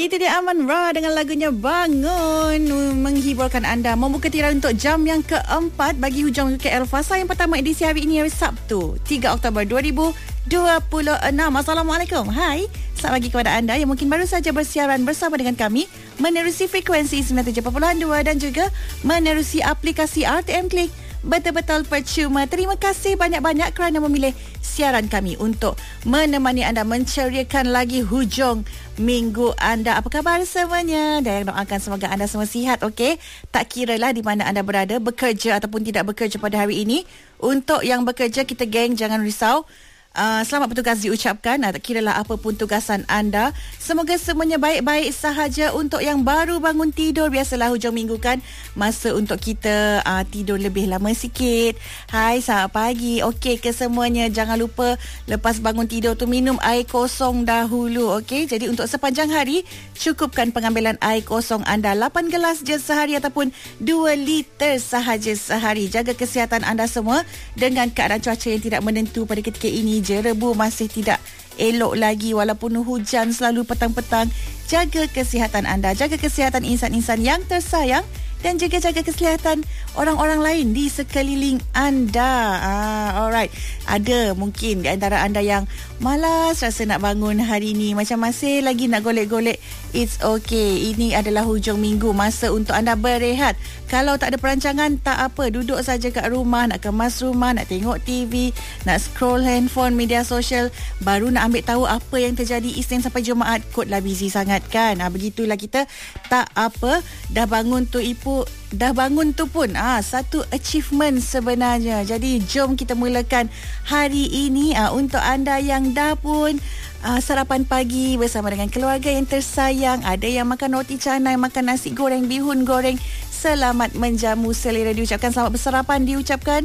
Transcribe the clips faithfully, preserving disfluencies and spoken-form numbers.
Itu dia Aman Ra dengan lagunya Bangun, menghiburkan anda, membuka tirai untuk jam yang keempat bagi hujung K L Fasa yang pertama edisi hari ini, hari Sabtu tiga Oktober dua ribu dua puluh enam. Assalamualaikum. Hai, selamat pagi kepada anda yang mungkin baru saja bersiaran bersama dengan kami menerusi frekuensi sembilan puluh tujuh perpuluhan dua dan juga menerusi aplikasi R T M Klik. Betul-betul percuma. Terima kasih banyak-banyak kerana memilih siaran kami untuk menemani anda, menceriakan lagi hujung minggu anda. Apa khabar semuanya? Dan doakan semoga anda semua sihat, okey? Tak kiralah di mana anda berada, bekerja ataupun tidak bekerja pada hari ini. Untuk yang bekerja, kita geng, jangan risau. Uh, selamat bertugas diucapkan, uh, tak kiralah apa pun tugasan anda. Semoga semuanya baik-baik sahaja. Untuk yang baru bangun tidur, biasalah hujung minggu kan masa untuk kita uh, tidur lebih lama sikit. Hai, selamat pagi. Okey ke semuanya? Jangan lupa lepas bangun tidur tu minum air kosong dahulu, okey? Jadi untuk sepanjang hari, cukupkan pengambilan air kosong anda lapan gelas je sehari ataupun dua liter sahaja sehari. Jaga kesihatan anda semua dengan keadaan cuaca yang tidak menentu pada ketika ini. Jerebu masih tidak elok lagi walaupun hujan selalu petang-petang. Jaga kesihatan anda, jaga kesihatan insan-insan yang tersayang dan juga jaga kesihatan orang-orang lain di sekeliling anda. Ah, alright. Ada mungkin di antara anda yang malas rasa nak bangun hari ini, macam masih lagi nak golek-golek. It's okay. Ini adalah hujung minggu, masa untuk anda berehat. Kalau tak ada perancangan, tak apa. Duduk saja kat rumah, nak kemas rumah, nak tengok T V, nak scroll handphone, media sosial. Baru nak ambil tahu apa yang terjadi Isnin sampai Jumaat. Kotlah busy sangat kan. Ah, begitulah kita. Tak apa. Dah bangun tu ibu, dah bangun tu pun ah satu achievement sebenarnya. Jadi jom kita mulakan hari ini ah, untuk anda yang dah pun ah, sarapan pagi bersama dengan keluarga yang tersayang. Ada yang makan roti canai, makan nasi goreng, bihun goreng. Selamat menjamu selera diucapkan. Selamat bersarapan diucapkan.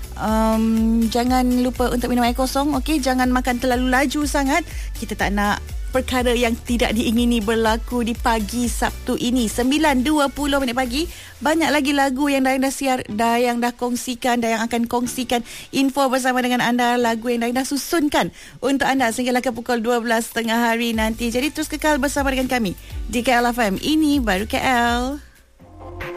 Um, jangan lupa untuk minum air kosong, okey? Jangan makan terlalu laju sangat. Kita tak nak perkara yang tidak diingini berlaku di pagi Sabtu ini. sembilan dua puluh minit pagi. Banyak lagi lagu yang dah, dah siar, dah yang dah kongsikan, dah yang akan kongsikan info bersama dengan anda. Lagu yang dah, dah susunkan untuk anda sehinggalah ke pukul dua belas tengah hari nanti. Jadi terus kekal bersama dengan kami di K L F M. Ini baru K L.